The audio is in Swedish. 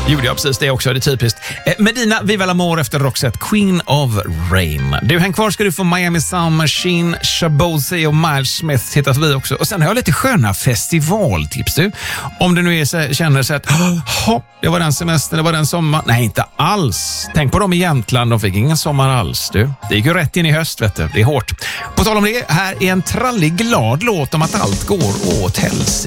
Gjorde jag precis det också, det är typiskt. Medina, Viva l'Amour efter Roxette, Queen of Rain. Du, häng kvar ska du få Miami Sound Machine, Shabozy och Miles Smith hittar vi också. Och sen har jag lite sköna festivaltips du. Om du nu är, känner sig att det var den semestern, det var den sommar. Nej, inte alls. Tänk på dem i Jämtland, de fick ingen sommar alls du. Det gick ju rätt in i höst vet du, det är hårt. På tal om det, här är en trallig glad låt om att allt går åt helsike.